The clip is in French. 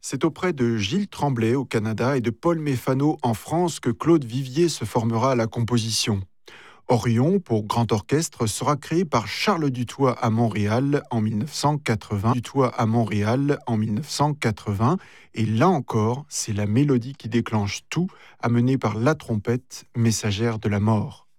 C'est auprès de Gilles Tremblay au Canada et de Paul Méfano en France que Claude Vivier se formera à la composition. Orion, pour grand orchestre, sera créé par Charles Dutoit à Montréal en 1980. Et là encore, c'est la mélodie qui déclenche tout, amenée par la trompette, messagère de la mort.